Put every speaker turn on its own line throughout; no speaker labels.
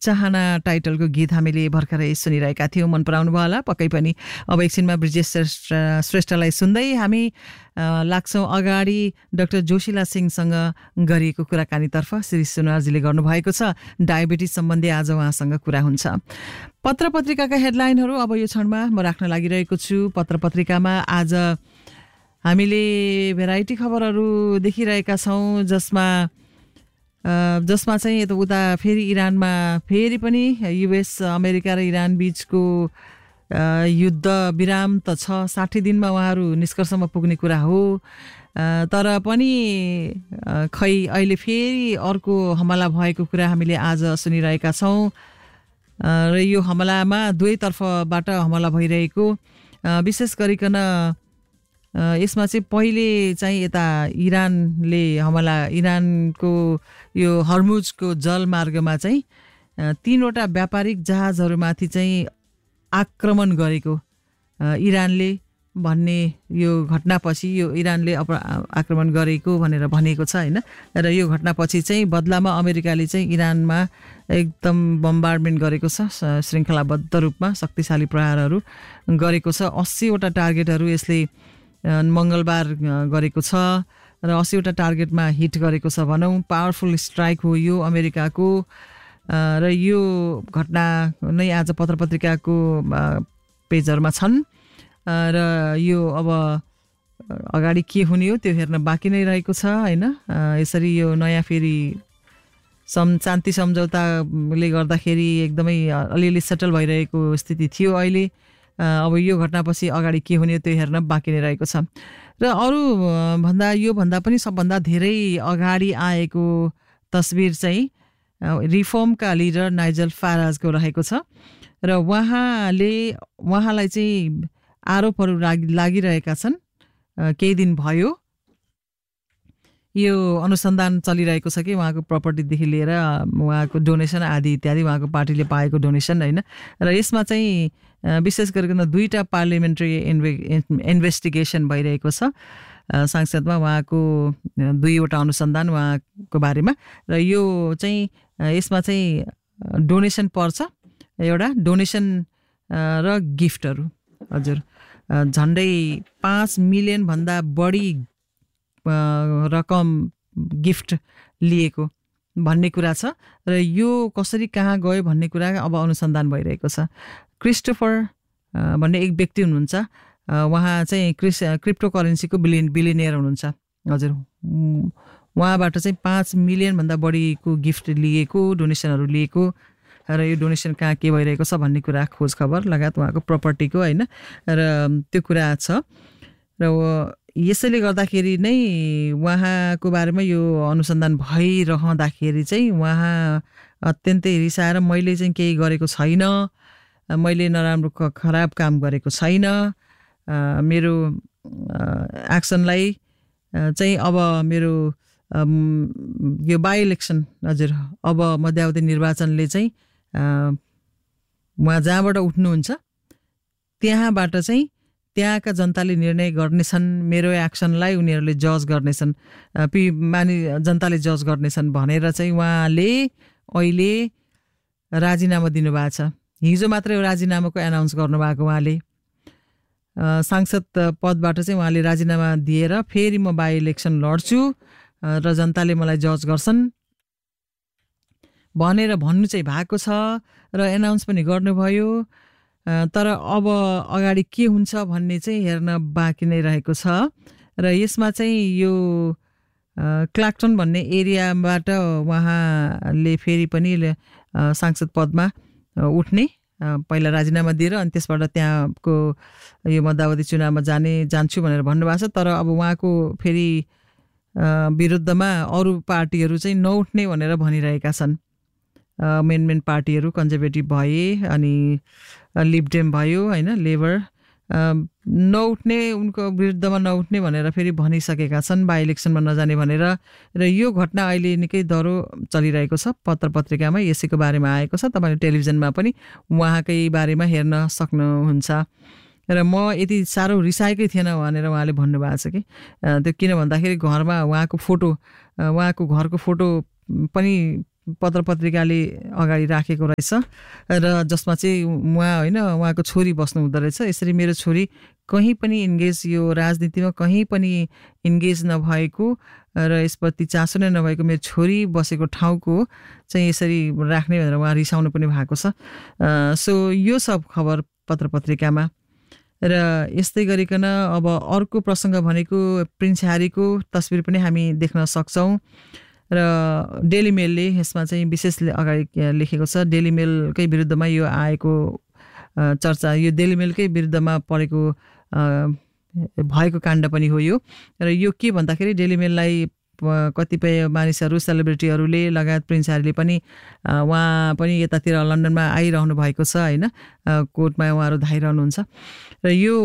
चाहना टाइटलको गीत हामीले भर्खरै सुनिरहेका थियौँ। मन पराउनु भयो होला पक्कै पनि। अब एकछिनमा ब्रिजेश श्रेष्ठलाई सुन्दै हामी लाग्छौँ अगाडि डाक्टर जोशीला सिंहसँग गरिएको कुराकानीतर्फ। श्री सुनवारजीले गर्नुभएको छ डायबिटिज सम्बन्धी, आज उहाँसँग कुरा हुन्छ। पत्र पत्रिकाका हेडलाइनहरू अब यो क्षणमा म राख्न लागिरहेको छु। पत्र पत्रिकामा आज हामीले भेराइटी खबरहरू देखिरहेका छौँ, जसमा चाहिँ यता उता फेरि इरानमा फेरि पनि युएस अमेरिका र इरान बीचको युद्ध विराम त छ, 60 दिनमा उहाँहरू निष्कर्षमा पुग्ने कुरा हो। तर पनि खै अहिले फेरि अर्को हमला भएको कुरा हामीले आज सुनिरहेका छौँ र यो हमलामा दुवैतर्फबाट हमला भइरहेको, विशेष गरिकन यसमा चाहिँ पहिले चाहिँ यता इरानको यो हर्मुजको जलमार्गमा चाहिँ 3वटा व्यापारिक जहाजहरूमाथि चाहिँ आक्रमण गरेको इरानले भन्ने यो घटनापछि, यो इरानले आक्रमण गरेको भनेर भनिएको छ होइन। र यो घटनापछि चाहिँ बदलामा अमेरिकाले चाहिँ इरानमा एकदम बम्बार्डमेन्ट गरेको छ, श्रृङ्खलाबद्ध रूपमा शक्तिशाली प्रहारहरू गरेको छ। 80वटा टार्गेटहरू यसले मङ्गलबार गरेको छ र 80वटा टार्गेटमा हिट गरेको छ भनौँ। पावरफुल स्ट्राइक हो यो अमेरिकाको। र यो घटना नै आज पत्र पत्रिकाको पेजहरूमा छन् र यो अब अगाडि के हुने हो त्यो हेर्न बाँकी नै रहेको छ होइन। यसरी यो नयाँ फेरि शान्ति सम्झौताले गर्दाखेरि एकदमै अलिअलि सेटल भइरहेको स्थिति थियो अहिले। अब यो घटनापछि अगाडि के हुने त्यो हेर्न बाँकी नै रहेको छ। र यो भन्दा पनि सबभन्दा धेरै अगाडि आएको तस्बिर चाहिँ रिफर्मका लिडर नाइजल फाराजको रहेको छ र उहाँलाई चाहिँ आरोपहरू लागिरहेका छन्। केही दिन भयो यो अनुसन्धान चलिरहेको छ कि उहाँको प्रपर्टीदेखि लिएर उहाँको डोनेसन आदि इत्यादि, उहाँको पार्टीले पाएको डोनेसन होइन। र यसमा चाहिँ विशेष गरिकन 2टा पार्लियामेन्ट्री इन्भेस्टिगेसन भइरहेको छ संसदमा, उहाँको 2वटा अनुसन्धान उहाँको बारेमा। र यो चाहिँ यसमा चाहिँ डोनेसन पर्छ, एउटा डोनेसन र गिफ्टहरू, हजुर झन्डै 5 मिलियन भन्दा बढी रकम गिफ्ट लिएको भन्ने कुरा छ। र यो कसरी कहाँ गयो भन्ने कुरा अब अनुसन्धान भइरहेको छ। क्रिस्टोफर भन्ने एक व्यक्ति हुनुहुन्छ, उहाँ चाहिँ क्रिप्टो करेन्सीको बिलियनियर हुनुहुन्छ, हजुर। उहाँबाट चाहिँ 5 मिलियन भन्दा बढीको गिफ्ट लिएको, डोनेसनहरू लिएको र यो डोनेसन कहाँ के भइरहेको छ भन्ने कुरा, खोज खबर लगायत उहाँको प्रपर्टीको होइन। र त्यो कुरा छ। र यसैले गर्दाखेरि नै उहाँको बारेमा यो अनुसन्धान भइरहँदाखेरि चाहिँ उहाँ अत्यन्तै रिसाएर मैले चाहिँ केही गरेको छैन, मैले नराम्रो खराब काम गरेको छैन, मेरो एक्सनलाई चाहिँ अब मेरो यो बाई इलेक्सन, हजुर अब मध्यावधि निर्वाचनले चाहिँ उहाँ जहाँबाट उठ्नुहुन्छ त्यहाँबाट चाहिँ त्यहाँका जनताले निर्णय गर्नेछन्, मेरो एक्सनलाई उनीहरूले जज गर्नेछन्, जनताले जज गर्नेछन् भनेर चाहिँ उहाँले अहिले राजीनामा दिनुभएको छ। हिजो मात्रै राजीनामाको एनाउन्स गर्नुभएको उहाँले। सांसद पदबाट चाहिँ उहाँले राजीनामा दिएर फेरि म बाई इलेक्सन लड्छु र जनताले मलाई जज गर्छन् भनेर भन्नु चाहिँ भएको छ र एनाउन्स पनि गर्नुभयो। तर अब अगाडि के हुन्छ भन्ने चाहिँ हेर्न बाँकी नै रहेको छ। र यसमा चाहिँ यो क्लाक्टन भन्ने एरियाबाट उहाँले फेरि पनि सांसद पदमा उठ्ने, पहिला राजीनामा दिएर अनि त्यसबाट त्यहाँको यो मध्यावधि चुनावमा जान्छु भनेर भन्नुभएको छ। तर अब उहाँको फेरि विरुद्धमा अरू पार्टीहरू चाहिँ नउठ्ने भनेर भनिरहेका छन्। मेन पार्टीहरू कन्जर्भेटिभ भए अनि लिबडेम भयो होइन, लेबर नउठ्ने, उनको विरुद्धमा नउठ्ने भनेर फेरि भनिसकेका छन्, बाई इलेक्सनमा नजाने भनेर। र यो घटना अहिले निकै दह्रो चलिरहेको छ, पत्र पत्रिकामा यसैको बारेमा आएको छ। तपाईँले टेलिभिजनमा पनि उहाँकै बारेमा हेर्न सक्नुहुन्छ। र म यति साह्रो रिसाएकै थिएन भनेर उहाँले भन्नुभएको छ कि त्यो किन भन्दाखेरि घरमा उहाँको घरको फोटो पनि पत्र पत्रिकाले अगाडि राखेको रहेछ र जसमा चाहिँ उहाँको छोरी बस्नु हुँदो रहेछ। यसरी मेरो छोरी कहीँ पनि इन्गेज यो राजनीतिमा कहीँ पनि इन्गेज नभएको र यसप्रति चासो नै नभएको मेरो छोरी बसेको ठाउँको चाहिँ यसरी राख्ने भनेर उहाँ रिसाउनु पनि भएको छ। सो यो सब खबर पत्र पत्रिकामा। र यस्तै गरिकन अब अर्को प्रसङ्ग भनेको प्रिन्स ह्यारीको तस्बिर पनि हामी देख्न सक्छौँ र डेली मेलले यसमा चाहिँ विशेष अगाडि लेखेको छ। डेली मेलकै विरुद्धमा यो आएको चर्चा, यो डेली मेलकै विरुद्धमा परेको भएको काण्ड पनि हो यो। र यो के भन्दाखेरि डेली मेललाई कतिपय मानिसहरू सेलिब्रिटीहरूले लगायत प्रिन्स ह्यारीले पनि उहाँ पनि यतातिर लन्डनमा आइरहनु भएको छ होइन, कोर्टमा उहाँहरू धाइरहनुहुन्छ। र यो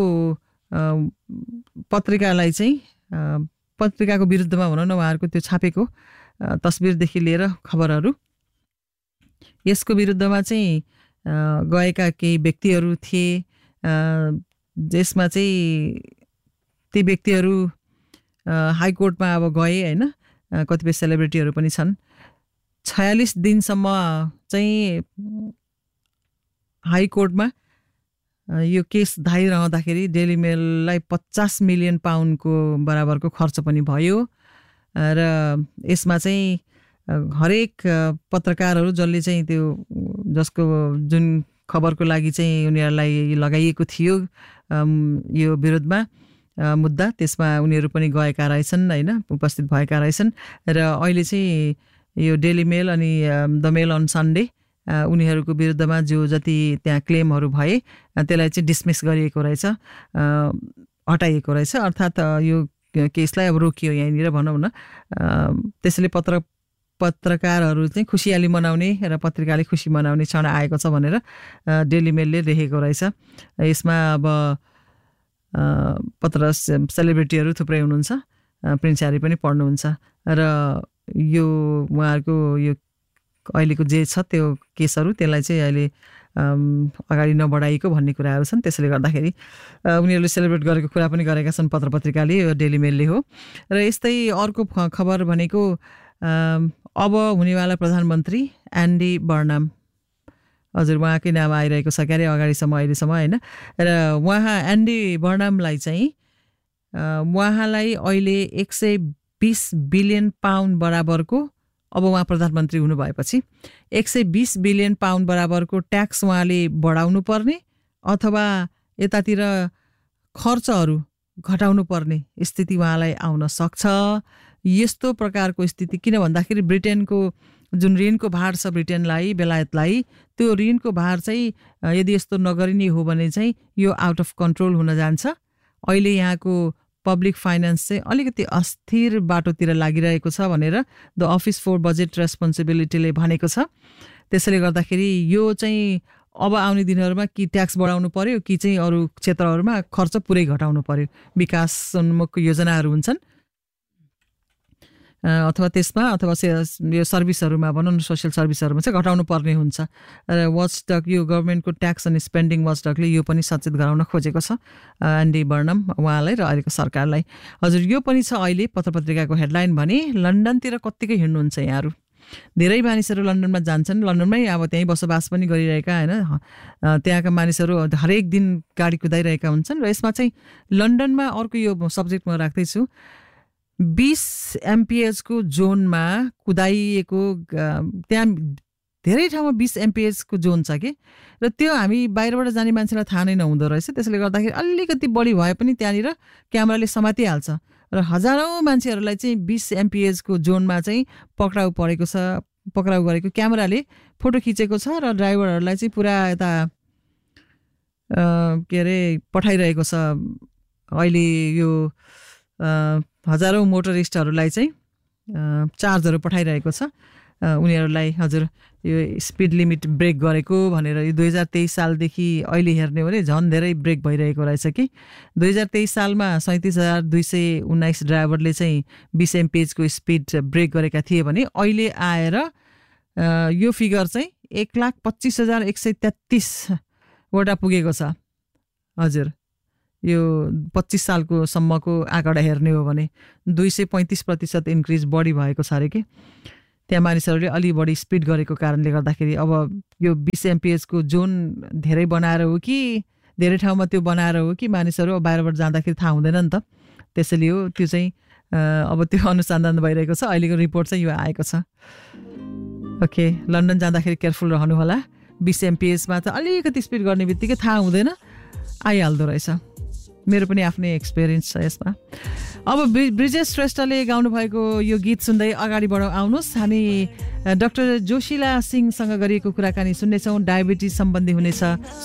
पत्रिकालाई चाहिँ पत्रिकाको विरुद्धमा भनौँ न उहाँहरूको त्यो छापेको तस्बिरदेखि लिएर खबरहरू यसको विरुद्धमा चाहिँ गएका केही व्यक्तिहरू थिए। जसमा चाहिँ ती व्यक्तिहरू हाइकोर्टमा अब गए होइन, कतिपय सेलिब्रिटीहरू पनि छन्। 46 दिनसम्म चाहिँ हाइकोर्टमा यो केस धाइरहँदाखेरि डेली मेललाई 50 मिलियन पाउन्डको बराबरको खर्च पनि भयो। र यसमा चाहिँ हरेक पत्रकारहरू जसले चाहिँ त्यो जसको जुन खबरको लागि चाहिँ उनीहरूलाई लगाइएको थियो यो विरोधमा मुद्दा, त्यसमा उनीहरू पनि गएका रहेछन् होइन, उपस्थित भएका रहेछन्। र अहिले चाहिँ यो डेली मेल अनि द मेल अन सन्डे उनीहरूको विरुद्धमा जो जति त्यहाँ क्लेमहरू भए त्यसलाई चाहिँ डिसमिस गरिएको रहेछ, हटाइएको रहेछ। अर्थात् यो केसलाई अब रोकियो यहीँनिर भनौँ न। त्यसैले पत्रकारहरू चाहिँ खुसियाली मनाउने र पत्रिकाले खुसी मनाउने क्षण आएको छ भनेर डेली मेलले लेखेको रहेछ। यसमा अब पत्र सेलिब्रिटीहरू थुप्रै हुनुहुन्छ, प्रिन्स ह्यारी पनि पढ्नुहुन्छ। र यो उहाँहरूको यो अहिलेको जे छ त्यो केसहरू त्यसलाई चाहिँ अहिले अगाडि नबढाइएको भन्ने कुराहरू छन्। त्यसैले गर्दाखेरि उनीहरूले सेलिब्रेट गरेको कुरा पनि गरेका छन् पत्र पत्रिकाले, यो डेली मेलले हो। र यस्तै अर्को खबर भनेको अब हुनेवाला प्रधानमन्त्री एन्डी बर्नम, हजुर उहाँकै नाम आइरहेको छ क्यारे अगाडिसम्म अहिलेसम्म होइन। र उहाँ एन्डी बर्नमलाई चाहिँ उहाँलाई अहिले 120 बिलियन पाउन्ड बराबरको, अब उहाँ प्रधानमन्त्री हुनुभएपछि 120 बिलियन पाउन्ड बराबरको ट्याक्स उहाँले बढाउनु पर्ने अथवा यतातिर खर्चहरू घटाउनु पर्ने स्थिति उहाँलाई आउन सक्छ। यस्तो प्रकारको स्थिति किन भन्दाखेरि ब्रिटेनको जुन ऋणको भार छ ब्रिटेनलाई, बेलायतलाई, त्यो ऋणको भार चाहिँ यदि यस्तो नगरिने हो भने चाहिँ यो आउट अफ कन्ट्रोल हुन जान्छ। अहिले यहाँको पब्लिक फाइनेन्स चाहिँ अलिकति अस्थिर बाटोतिर लागिरहेको छ भनेर द अफिस फर बजेट रेस्पोन्सिबिलिटीले भनेको छ। त्यसैले गर्दाखेरि यो चाहिँ अब आउने दिनहरूमा कि ट्याक्स बढाउनु पर्यो कि चाहिँ अरू क्षेत्रहरूमा खर्च पुरै घटाउनु पर्यो। विकासोन्मुख योजनाहरू हुन्छन् अथवा त्यसमा अथवा यो सर्भिसहरूमा भनौँ न, सोसियल सर्भिसहरूमा चाहिँ घटाउनु पर्ने हुन्छ। र वाचडग यो गभर्मेन्टको ट्याक्स अनि स्पेन्डिङ वाचडगले यो पनि सचेत गराउन खोजेको छ एन्डी बर्नम उहाँलाई र अहिलेको सरकारलाई। हजुर यो पनि छ अहिले पत्र पत्रिकाको हेडलाइन भने लन्डनतिर कत्तिकै हिँड्नुहुन्छ यहाँहरू। धेरै मानिसहरू लन्डनमा जान्छन्, लन्डनमै अब त्यहीँ बसोबास पनि गरिरहेका होइन, त्यहाँका मानिसहरू हरेक दिन गाडी कुदाइरहेका हुन्छन्। र यसमा चाहिँ लन्डनमा अर्को यो सब्जेक्ट म राख्दैछु, 20 MPH को जोनमा कुदाइएको, त्यहाँ धेरै ठाउँमा 20 MPH को जोन छ कि, र त्यो हामी बाहिरबाट जाने मान्छेलाई थाहा नै नहुँदो रहेछ। त्यसले गर्दाखेरि अलिकति बढी भए पनि त्यहाँनिर क्यामेराले समातिहाल्छ र हजारौँ मान्छेहरूलाई चाहिँ 20 MPH को जोनमा चाहिँ पक्राउ गरेको क्यामेराले फोटो खिचेको छ र ड्राइभरहरूलाई चाहिँ पुरा यता के अरे पठाइरहेको छ। अहिले यो हजारौँ मोटरिस्टहरूलाई चाहिँ चार्जहरू पठाइरहेको छ उनीहरूलाई। हजुर यो स्पिड लिमिट ब्रेक गरेको भनेर यो 2023 सालदेखि अहिले हेर्ने हो भने झन् धेरै ब्रेक भइरहेको रहेछ कि। 2023 सालमा 37,219 ड्राइभरले चाहिँ 20 MPH को स्पिड ब्रेक गरेका थिए भने अहिले आएर यो फिगर चाहिँ 1,25,133 वटा पुगेको छ। हजुर यो 25 सालको सम्मको आँकडा हेर्ने हो भने 235% इन्क्रिज बढी भएको छ अरे कि। त्यहाँ मानिसहरूले अलि बढी स्पिड गरेको कारणले गर्दाखेरि अब यो 20 MPH को जोन धेरै बनाएर हो कि धेरै ठाउँमा त्यो बनाएर हो कि मानिसहरू बाहिरबाट जाँदाखेरि थाहा हुँदैन नि त। त्यसैले हो त्यो चाहिँ अब त्यो अनुसन्धान भइरहेको छ। अहिलेको रिपोर्ट चाहिँ यो आएको छ। ओके, लन्डन जाँदाखेरि केयरफुल रहनु होला। 20 MPH मा त अलिकति स्पिड गर्ने बित्तिकै थाहा हुँदैन, आइहाल्दो रहेछ। मेरो पनि आफ्नै एक्सपिरियन्स छ यसमा। अब ब्रिजेश श्रेष्ठले गाउनुभएको यो गीत सुन्दै अगाडि बढौँ। आउनुहोस्, हामी डाक्टर जोशीला सिंहसँग गरिएको कुराकानी सुन्नेछौँ। डायबिटिज सम्बन्धी हुनेछ।